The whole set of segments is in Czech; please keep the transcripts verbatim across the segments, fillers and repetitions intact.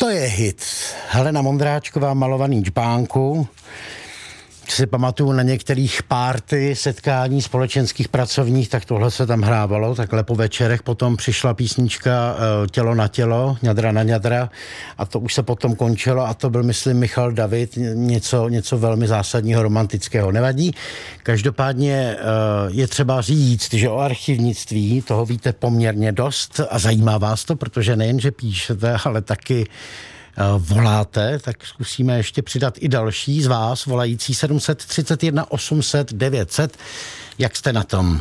To je hit. Helena Mondráčková, Malovaný džbánku. Si pamatuju na některých párty, setkání společenských pracovních, tak tohle se tam hrávalo, takhle po večerech. Potom přišla písnička Tělo na tělo, ňadra na ňadra a to už se potom končilo a to byl, myslím, Michal David, něco, něco velmi zásadního, romantického. Nevadí. Každopádně je třeba říct, že o archivnictví toho víte poměrně dost a zajímá vás to, protože nejen, že píšete, ale taky voláte, tak zkusíme ještě přidat i další z vás, volající sedm set třicet jedna osm set devět set. Jak jste na tom?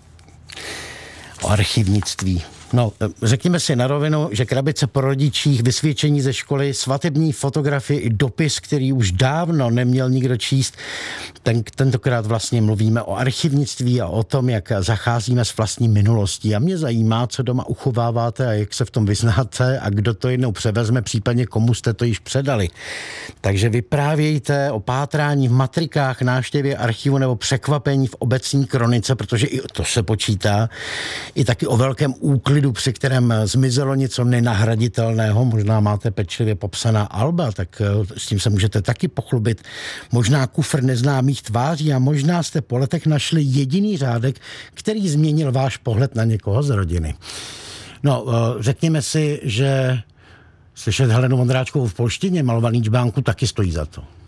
O archivnictví. No, řekněme si na rovinu, že krabice po rodičích, vysvědčení ze školy, svatební fotografie i dopis, který už dávno neměl nikdo číst. Ten, tentokrát vlastně mluvíme o archivnictví a o tom, jak zacházíme s vlastní minulostí. A mě zajímá, co doma uchováváte a jak se v tom vyznáte a kdo to jednou převezme, případně komu jste to již předali. Takže vyprávějte o pátrání v matrikách, návštěvě archivu nebo překvapení v obecní kronice, protože i to se počítá. I taky o velkém úklidu, při kterém zmizelo něco nenahraditelného. Možná máte pečlivě popsaná alba, tak s tím se můžete taky pochlubit. Možná kufr neznámých tváří a možná jste po letech našli jediný řádek, který změnil váš pohled na někoho z rodiny. No, řekněme si, že slyšet Helenu Mondráčkovou v polštině, Malovaný džbánku, taky stojí za to.